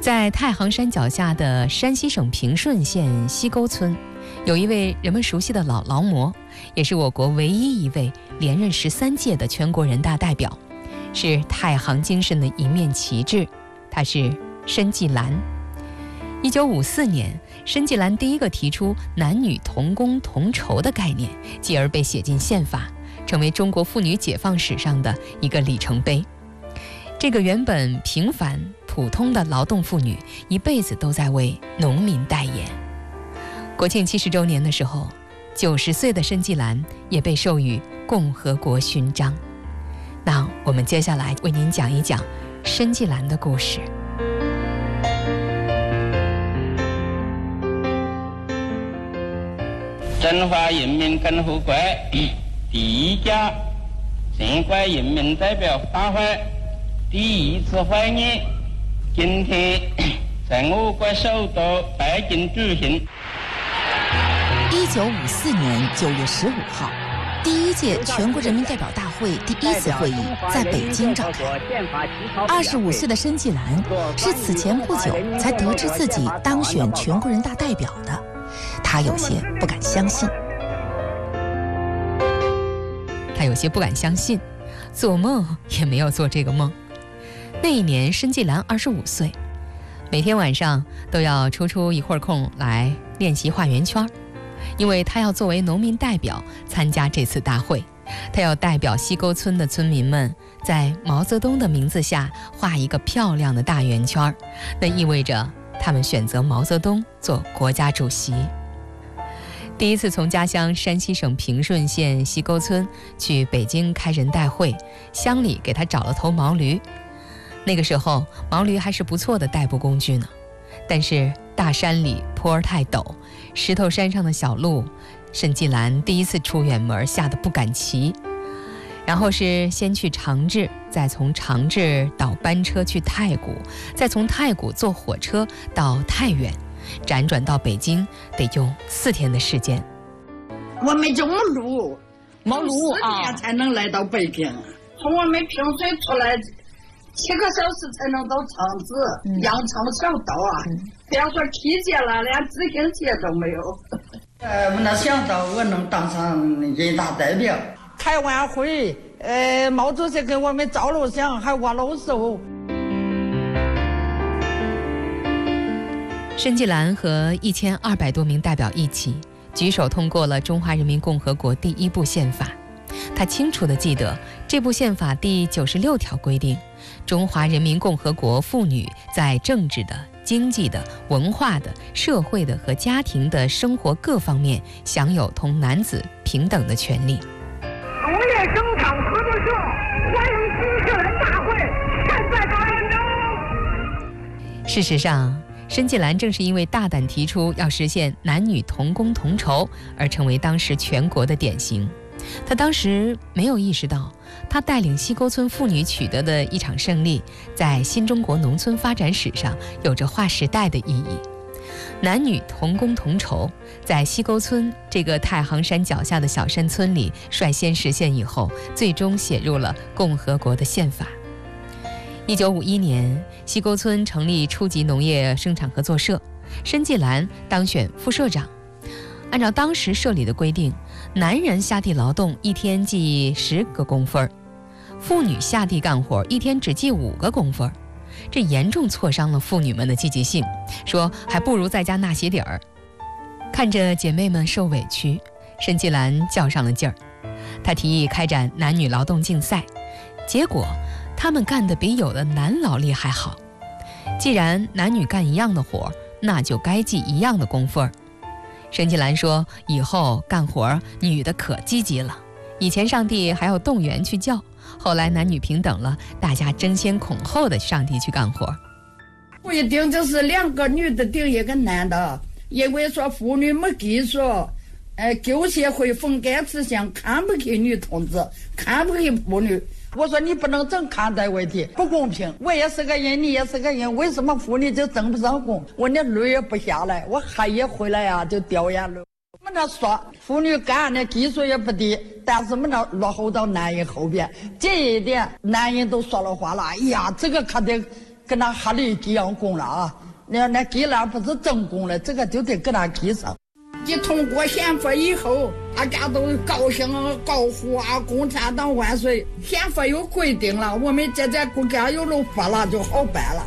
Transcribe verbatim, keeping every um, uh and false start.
在太行山脚下的山西省平顺县西沟村，有一位人们熟悉的老劳模，也是我国唯一一位连任十三届的全国人大代表，是太行精神的一面旗帜。他是申纪兰。一九五四年，申纪兰第一个提出男女同工同酬的概念，继而被写进宪法，成为中国妇女解放史上的一个里程碑。这个原本平凡普通的劳动妇女，一辈子都在为农民代言。国庆七十周年的时候，九十岁的申纪兰也被授予共和国勋章。那我们接下来为您讲一讲申纪兰的故事。 中华人民共和国第一届全国人民代表大会第一次会议今天在我国首都北京举行。 一九五四年九月十五号，第一届全国人民代表大会第一次会议在北京召开。二十五岁的申纪兰是此前不久才得知自己当选全国人大代表的，她有些不敢相信。 她有些不敢相信，做梦也没有做这个梦。那一年，申纪兰二十五岁，每天晚上都要抽出一会儿空来练习画圆圈，因为她要作为农民代表参加这次大会。她要代表西沟村的村民们在毛泽东的名字下画一个漂亮的大圆圈，那意味着他们选择毛泽东做国家主席。第一次从家乡山西省平顺县西沟村去北京开人代会，乡里给他找了头毛驴。那个时候毛驴还是不错的代步工具呢，但是大山里坡儿太陡，石头山上的小路，申纪兰第一次出远门，吓得不敢骑。然后是先去长治，再从长治倒班车去太谷，再从太谷坐火车到太原，辗转到北京得用四天的时间。 我们就没路， 没路啊，四天才能来到北京。从我们平水出来，七个小时才能到长治、嗯、羊肠小道啊。不要、嗯、说体检了，连自行车都没有。呃，没能想到我能当上人大代表。开完会，呃，毛主席给我们照了相，还握了手。 申纪兰和一千二百多名代表一起举手通过了中华人民共和国第一部宪法。他清楚地记得，这部宪法第九十六条规定，中华人民共和国妇女在政治的、经济的、文化的、社会的和家庭的生活各方面享有同男子平等的权利。 农业生产合作社欢迎新社人大会现在开始。 事实上，申纪兰正是因为大胆提出要实现男女同工同酬，而成为当时全国的典型。他当时没有意识到，他带领西沟村妇女取得的一场胜利，在新中国农村发展史上有着划时代的意义。男女同工同酬，在西沟村这个太行山脚下的小山村里率先实现以后，最终写入了共和国的宪法。一九五一年，西沟村成立初级农业生产合作社，申纪兰当选副社长。按照当时社里的规定，男人下地劳动一天计十个工分，妇女下地干活一天只计五个工分，这严重挫伤了妇女们的积极性，说还不如在家纳鞋底儿。看着姐妹们受委屈，申纪兰较上了劲儿，她提议开展男女劳动竞赛，结果他们干得比有的男劳力还好。既然男女干一样的活，那就该记一样的工分。申纪兰说，以后干活女的可积极了，以前上地还要动员去叫，后来男女平等了，大家争先恐后的上地去干活。 不一定就是两个女的顶一个男的，因为说妇女没技术，呃，旧社会封建思想看不起女同志，看不起妇女。我说你不能这么看待问题，不公平。我也是个人，你也是个人，为什么妇女就挣不上工？我那泪也不下来，我汗也回来呀、啊，就掉眼泪。我那说妇女干的技术也不低，但是我那落后到男人后边，这一点男人都说了话了。哎呀，这个可得跟那哈里给养功了啊，那那给了不是正功了，这个就得给他给上。一通过宪法以后，大家都高兴高呼啊，共产党万岁！宪法有规定了，我们这在国家有了法了就好办了。